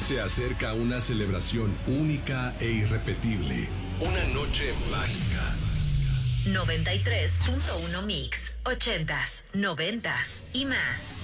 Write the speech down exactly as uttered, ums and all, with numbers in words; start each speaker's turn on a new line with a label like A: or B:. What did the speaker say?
A: Se acerca una celebración única e irrepetible. Una noche mágica.
B: noventa y tres punto uno Mix, ochentas, noventas y más.